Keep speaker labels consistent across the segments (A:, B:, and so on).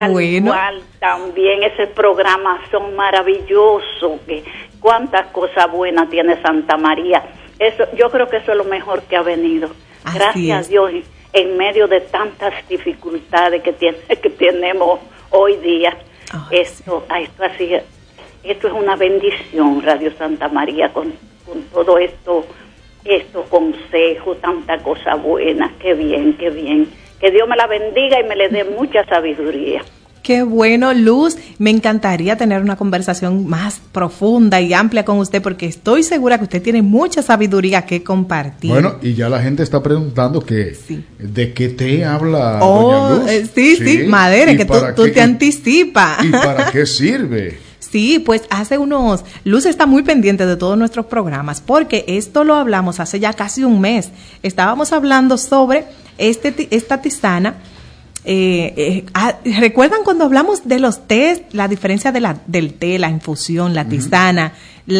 A: Bueno.
B: Igual también ese programa son maravillosos, que cuántas cosas buenas tiene Santa María. Eso, yo creo que eso es lo mejor que ha venido.
A: Así
B: Gracias
A: es.
B: a Dios, en medio de tantas dificultades que tenemos hoy día. Esto es una bendición, Radio Santa María, con todo estos consejos, tanta cosa buena. Qué bien, qué bien. Que Dios me la bendiga y me le dé mucha sabiduría.
A: Qué bueno, Luz. Me encantaría tener una conversación más profunda y amplia con usted porque estoy segura que usted tiene mucha sabiduría que compartir.
C: Bueno, y ya la gente está preguntando que
A: Sí.
C: de qué té habla doña Luz.
A: Sí, Madere, que tú te anticipas.
C: ¿Y para qué sirve?
A: Sí, pues Luz está muy pendiente de todos nuestros programas porque esto lo hablamos hace ya casi un mes. Estábamos hablando sobre esta tisana. ¿Recuerdan cuando hablamos de los tés, la diferencia del té, la infusión, la tisana,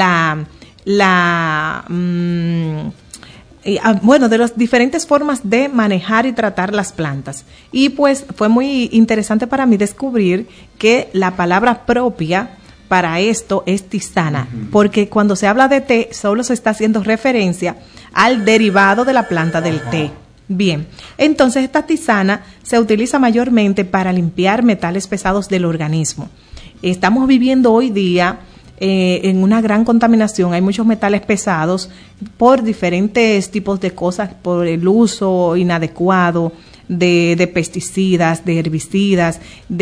A: bueno, de las diferentes formas de manejar y tratar las plantas? Y pues fue muy interesante para mí descubrir que la palabra propia para esto es tisana, porque cuando se habla de té solo se está haciendo referencia al derivado de la planta del té. Bien, entonces esta tisana se utiliza mayormente para limpiar metales pesados del organismo. Estamos viviendo hoy día en una gran contaminación, hay muchos metales pesados por diferentes tipos de cosas, por el uso inadecuado de pesticidas, de herbicidas,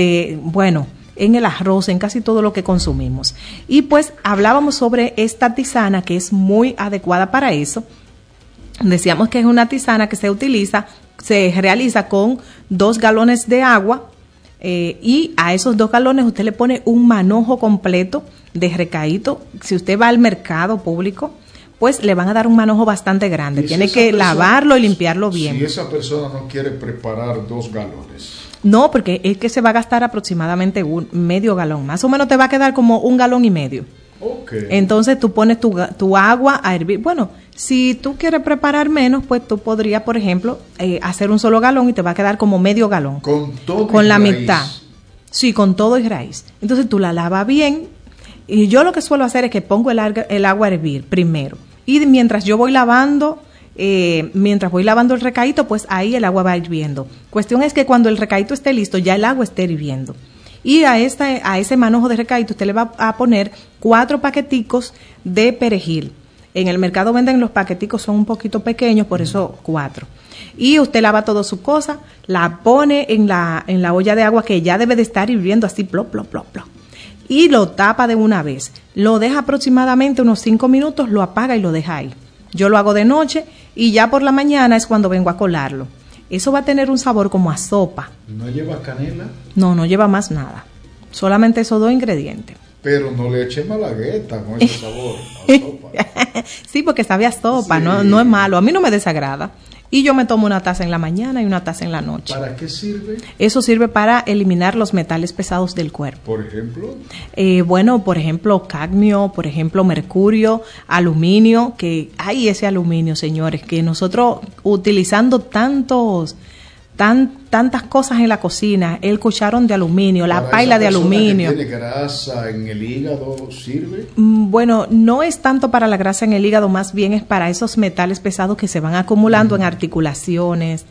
A: en el arroz, en casi todo lo que consumimos. Y pues hablábamos sobre esta tisana que es muy adecuada para eso. Decíamos que es una tisana que se realiza con 2 galones de agua y a esos 2 galones usted le pone un manojo completo de recaíto. Si usted va al mercado público, pues le van a dar un manojo bastante grande. Tiene que lavarlo y limpiarlo bien.
C: Si esa persona no quiere preparar 2 galones.
A: No, porque es que se va a gastar aproximadamente medio galón. Más o menos te va a quedar como 1,5 galones.
C: Okay.
A: Entonces tú pones tu agua a hervir. Bueno, si tú quieres preparar menos, pues tú podrías, por ejemplo, hacer un solo galón y te va a quedar como medio galón.
C: Con todo
A: con
C: y
A: la
C: raíz.
A: mitad. Sí, con todo y raíz. Entonces tú la lavas bien. Y yo lo que suelo hacer es que pongo el agua a hervir primero. Y mientras yo voy lavando el recaíto, pues ahí el agua va hirviendo. Cuestión es que cuando el recaíto esté listo, ya el agua esté hirviendo. Y a ese manojo de recaíto usted le va a poner 4 paqueticos de perejil. En el mercado venden los paqueticos, son un poquito pequeños, por eso 4. Y usted lava toda su cosa, la pone en la olla de agua que ya debe de estar hirviendo así, plop, plop, plop, plop. Y lo tapa de una vez. Lo deja aproximadamente unos 5 minutos, lo apaga y lo deja ahí. Yo lo hago de noche y ya por la mañana es cuando vengo a colarlo. Eso va a tener un sabor como a sopa.
C: ¿No lleva canela?
A: No lleva más nada. Solamente esos 2 ingredientes.
C: Pero no le eche malagueta con ese sabor a sopa.
A: Sí, porque sabe a sopa,
C: Sí.
A: no es malo. A mí no me desagrada. Y yo me tomo una taza en la mañana y una taza en la noche.
C: ¿Para qué sirve?
A: Eso sirve para eliminar los metales pesados del cuerpo.
C: Por ejemplo,
A: Por ejemplo, cadmio, por ejemplo, mercurio, aluminio, que hay ese aluminio, señores, que nosotros utilizando tantas cosas en la cocina, el cucharón de aluminio, la
C: para
A: paila
C: esa
A: de
C: persona
A: aluminio.
C: que tiene grasa en el hígado, ¿sirve?
A: Bueno, no es tanto para la grasa en el hígado, más bien es para esos metales pesados que se van acumulando en articulaciones,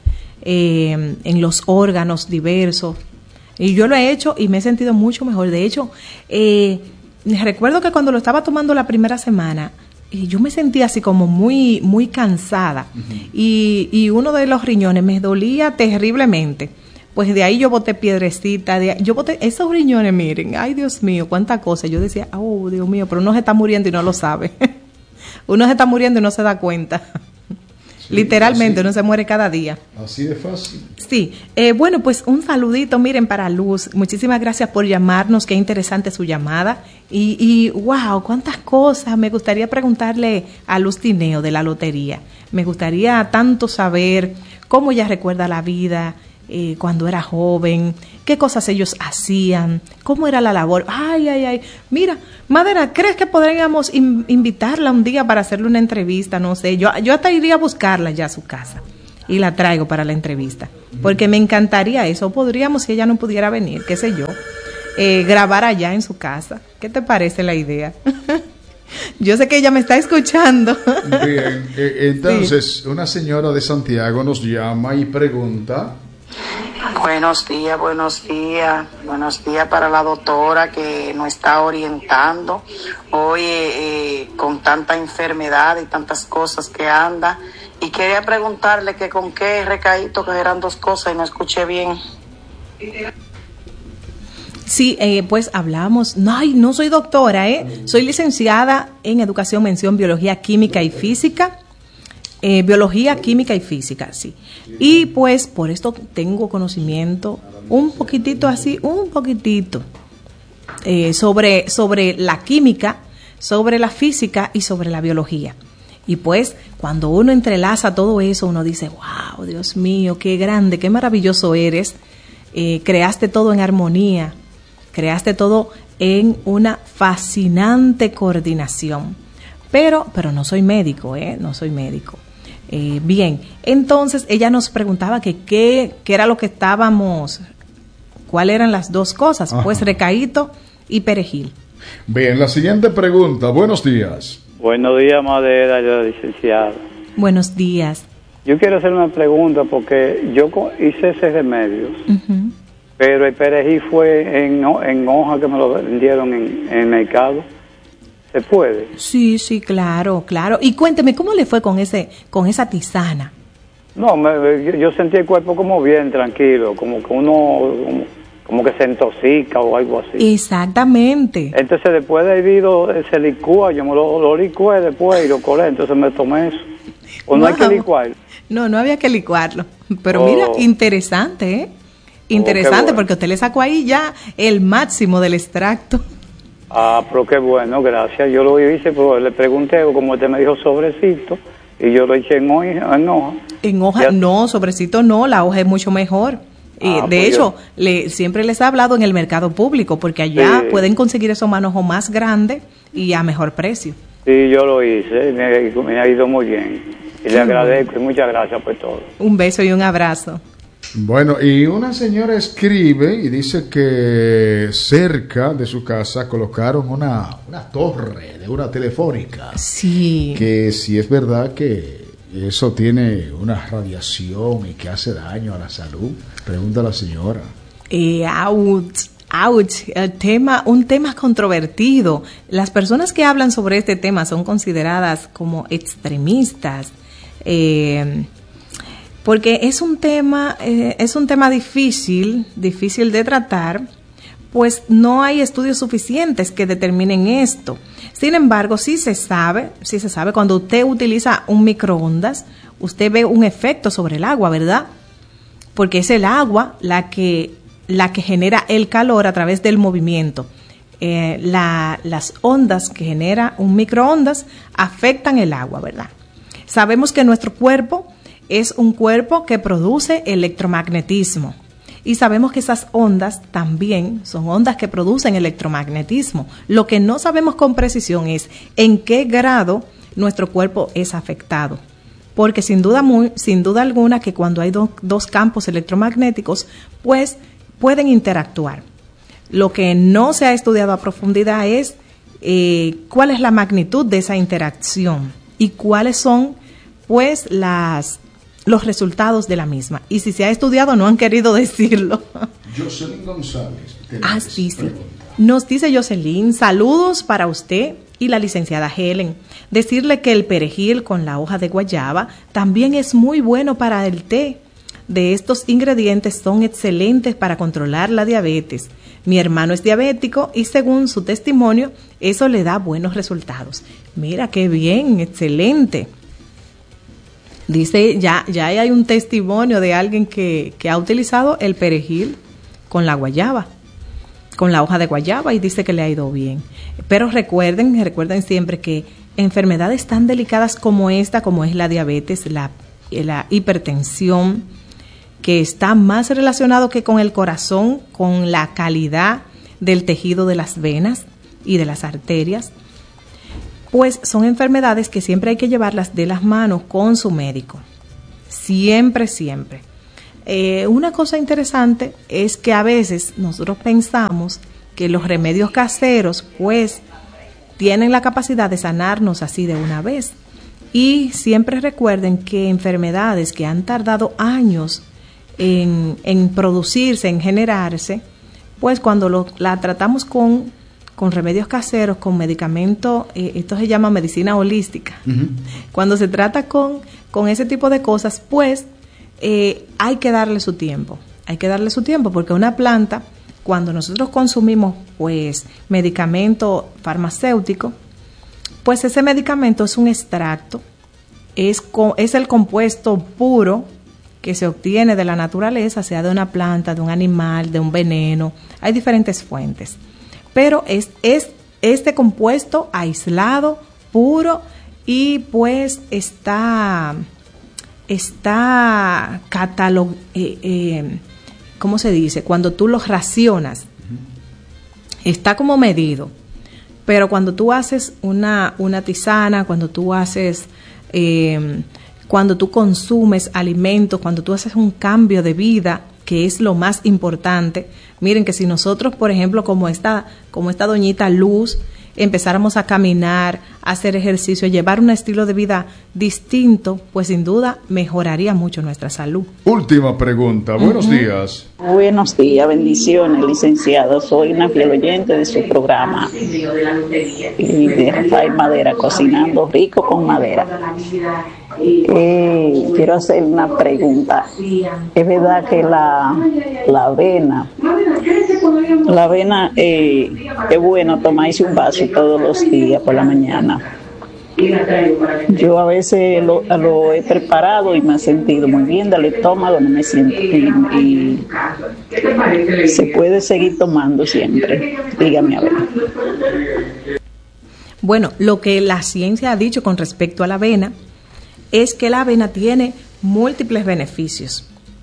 A: en los órganos diversos. Y yo lo he hecho y me he sentido mucho mejor. De hecho, recuerdo que cuando lo estaba tomando la primera semana, yo me sentía así como muy, muy cansada. Y uno de los riñones me dolía terriblemente. Pues de ahí yo boté piedrecita, yo boté esos riñones, miren, ay Dios mío, cuánta cosa. Yo decía, oh Dios mío, pero uno se está muriendo y no lo sabe. Uno se está muriendo y no se da cuenta. Sí, literalmente, uno se muere cada día.
C: Así de fácil.
A: Sí, bueno, pues un saludito, miren, para Luz. Muchísimas gracias por llamarnos, qué interesante su llamada. Y wow, cuántas cosas. Me gustaría preguntarle a Luz Tineo de la lotería. Me gustaría tanto saber cómo ella recuerda la vida, cuando era joven, qué cosas ellos hacían, cómo era la labor. Ay. Mira, Madera, ¿crees que podríamos invitarla un día para hacerle una entrevista? No sé, yo hasta iría a buscarla ya a su casa y la traigo para la entrevista, porque me encantaría eso. Podríamos, si ella no pudiera venir, qué sé yo, grabar allá en su casa. ¿Qué te parece la idea? Yo sé que ella me está escuchando.
C: Bien, entonces, sí. Una señora de Santiago nos llama y pregunta.
D: Buenos días para la doctora que nos está orientando hoy con tanta enfermedad y tantas cosas que anda, y quería preguntarle que con qué recaíto, que eran 2 cosas y no escuché bien.
A: Sí, pues hablamos, no soy doctora, soy licenciada en Educación, mención Biología, Química y Física. Biología, Química y Física, sí. Y pues por esto tengo conocimiento un poquitito sobre la química, sobre la física y sobre la biología. Y pues cuando uno entrelaza todo eso, uno dice, wow, Dios mío, qué grande, qué maravilloso eres. Creaste todo en armonía, creaste todo en una fascinante coordinación. Pero no soy médico, no soy médico. Bien, entonces ella nos preguntaba que qué era lo que estábamos, cuáles eran las 2 cosas. Ajá. Pues recaíto y perejil.
C: Bien, la siguiente pregunta. Buenos días.
E: Buenos días, Madera, yo licenciado.
A: Buenos días.
E: Yo quiero hacer una pregunta porque yo hice ese remedio, pero el perejil fue en hoja que me lo vendieron en el mercado. ¿Se puede?
A: Sí, claro. Y cuénteme, ¿cómo le fue con esa tisana?
E: No, yo sentí el cuerpo como bien tranquilo, como que uno como que se intoxica o algo así.
A: Exactamente.
E: Entonces después de hervido se licúa, yo me lo licué después y lo colé, entonces me tomé eso. ¿O no hay que licuarlo?
A: No había que licuarlo. Pero mira, interesante, Interesante, bueno. Porque usted le sacó ahí ya el máximo del extracto.
E: Ah, pero qué bueno, gracias. Yo lo hice, pero le pregunté, como usted me dijo, sobrecito, y yo lo eché en hoja.
A: En hoja, ya. No, sobrecito no, la hoja es mucho mejor. De hecho, siempre les he hablado en el mercado público, porque allá pueden conseguir esos manojos más grandes y a mejor precio.
E: Sí, yo lo hice, me ha ido muy bien. Y le agradezco y muchas gracias por todo.
A: Un beso y un abrazo.
C: Bueno, y una señora escribe y dice que cerca de su casa colocaron una torre de una telefónica.
A: Sí.
C: Que si es verdad que eso tiene una radiación y que hace daño a la salud, pregunta la señora. Un tema controvertido. Las personas que hablan sobre este tema son consideradas como extremistas, porque es un tema difícil de tratar, pues no hay estudios suficientes que determinen esto. Sin embargo, sí se sabe cuando usted utiliza un microondas, usted ve un efecto sobre el agua, ¿verdad? Porque es el agua la que genera el calor a través del movimiento. Las ondas que genera un microondas afectan el agua, ¿verdad? Sabemos que nuestro cuerpo es un cuerpo que produce electromagnetismo. Y sabemos que esas ondas también son ondas que producen electromagnetismo. Lo que no sabemos con precisión es en qué grado nuestro cuerpo es afectado. Porque sin duda alguna que cuando hay dos campos electromagnéticos, pues pueden interactuar. Lo que no se ha estudiado a profundidad es cuál es la magnitud de esa interacción y cuáles son pues los resultados de la misma. Y si se ha estudiado, no han querido decirlo. Jocelyn González.
A: Sí. Nos dice Jocelyn, saludos para usted y la licenciada Helen. Decirle que el perejil con la hoja de guayaba también es muy bueno para el té. De estos ingredientes son excelentes para controlar la diabetes. Mi hermano es diabético y según su testimonio, eso le da buenos resultados. Mira qué bien, excelente. Dice, ya hay un testimonio de alguien que ha utilizado el perejil con la guayaba, con la hoja de guayaba, y dice que le ha ido bien. Pero recuerden siempre que enfermedades tan delicadas como esta, como es la diabetes, la hipertensión, que está más relacionado que con el corazón, con la calidad del tejido de las venas y de las arterias, pues son enfermedades que siempre hay que llevarlas de las manos con su médico. siempre, siempre. Una cosa interesante es que a veces nosotros pensamos que los remedios caseros pues tienen la capacidad de sanarnos así de una vez. Y siempre recuerden que enfermedades que han tardado años en producirse, en generarse, pues cuando la tratamos con remedios caseros, con medicamentos, esto se llama medicina holística. Uh-huh. Cuando se trata con ese tipo de cosas, pues hay que darle su tiempo. Hay que darle su tiempo porque una planta, cuando nosotros consumimos pues medicamento farmacéutico, pues ese medicamento es un extracto, es el compuesto puro que se obtiene de la naturaleza, sea de una planta, de un animal, de un veneno. Hay diferentes fuentes. Pero es este compuesto aislado, puro, y pues está catalogado, ¿cómo se dice? Cuando tú los racionas, está como medido. Pero cuando tú haces una tisana, cuando tú consumes alimentos, cuando tú haces un cambio de vida, que es lo más importante. Miren que si nosotros, por ejemplo, como esta doñita Luz, empezáramos a caminar, a hacer ejercicio, a llevar un estilo de vida distinto, pues sin duda mejoraría mucho nuestra salud.
F: Última pregunta. Buenos días.
G: Buenos días, bendiciones, licenciado. Soy una fiel oyente de su programa y de Rafael Madera, Cocinando Rico con Madera. Quiero hacer una pregunta. ¿Es verdad que la avena es bueno tomarse un vaso todos los días por la mañana? Yo a veces lo he preparado y me he sentido muy bien del estómago, no me siento y se puede seguir tomando siempre. Dígame a ver.
A: Bueno, lo que la ciencia ha dicho con respecto a la avena es que la avena tiene múltiples beneficios,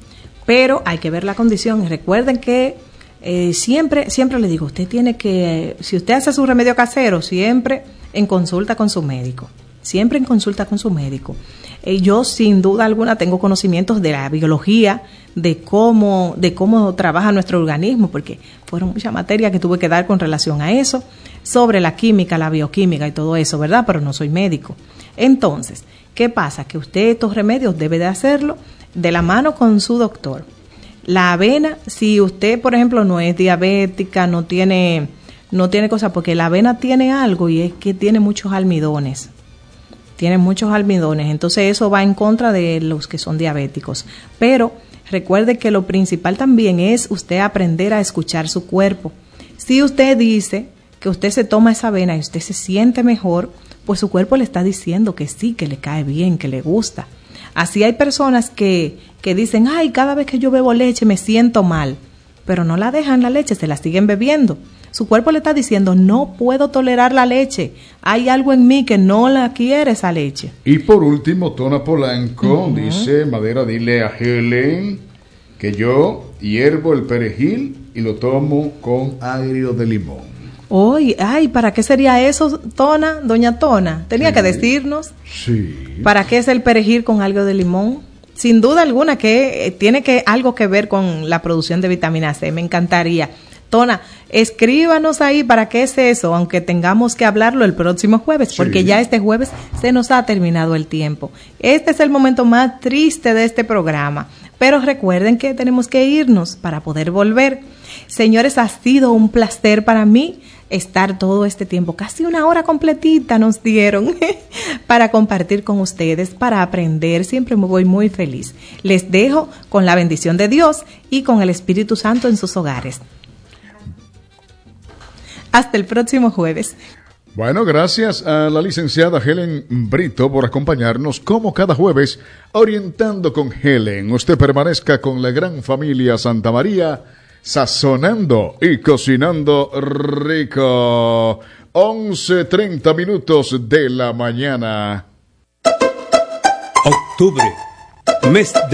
A: pero hay que ver la condición. Recuerden que siempre le digo, usted tiene que, si usted hace su remedio casero, siempre en consulta con su médico, siempre en consulta con su médico. Yo sin duda alguna tengo conocimientos de la biología, de cómo trabaja nuestro organismo, porque fueron muchas materias que tuve que dar con relación a eso, sobre la química, la bioquímica y todo eso, ¿verdad? Pero no soy médico. Entonces, ¿qué pasa? Que usted estos remedios debe de hacerlo de la mano con su doctor. La avena, si usted, por ejemplo, no es diabética, no tiene cosas, porque la avena tiene algo y es que tiene muchos almidones. Tiene muchos almidones, entonces eso va en contra de los que son diabéticos. Pero recuerde que lo principal también es usted aprender a escuchar su cuerpo. Si usted dice que usted se toma esa avena y usted se siente mejor, pues su cuerpo le está diciendo que sí, que le cae bien, que le gusta. Así hay personas que dicen, ay, cada vez que yo bebo leche me siento mal, pero no la dejan la leche, se la siguen bebiendo. Su cuerpo le está diciendo, no puedo tolerar la leche, hay algo en mí que no la quiere esa leche.
F: Y por último, Tona Polanco dice, Madera, dile a Helen que yo hiervo el perejil y lo tomo con agrio de limón.
A: Oye, ay, ¿para qué sería eso, Tona, doña Tona? Tenía que decirnos.
F: Sí.
A: ¿Para qué es el perejil con algo de limón? Sin duda alguna que tiene algo que ver con la producción de vitamina C. Me encantaría. Tona, escríbanos ahí para qué es eso, aunque tengamos que hablarlo el próximo jueves, porque ya este jueves se nos ha terminado el tiempo. Este es el momento más triste de este programa, pero recuerden que tenemos que irnos para poder volver. Señores, ha sido un placer para mí estar todo este tiempo, casi una hora completita nos dieron para compartir con ustedes, para aprender. Siempre me voy muy feliz. Les dejo con la bendición de Dios y con el Espíritu Santo en sus hogares. Hasta el próximo jueves.
F: Bueno, gracias a la licenciada Helen Brito por acompañarnos como cada jueves, orientando con Helen. Usted permanezca con la gran familia Santa María, sazonando y cocinando rico. 11:30 de la mañana.
H: Octubre, mes de